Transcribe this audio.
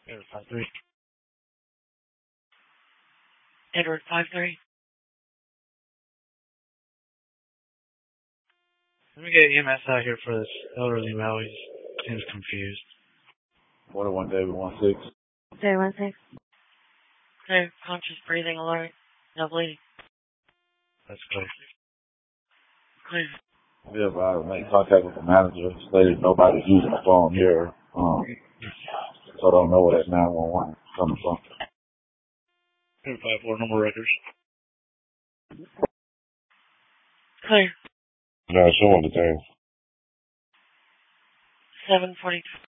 Edward 53. Edward 53. Let me get EMS out here for this elderly male. He seems confused. 41 David 16. David 16. Okay, conscious breathing alert. No bleeding. That's clear. Clear. Be advised to make contact with the manager. Stated nobody's using the phone here. So I don't know where that 911 is coming from. Edward 54, number records. Clear. No, showing the thing. 7:42.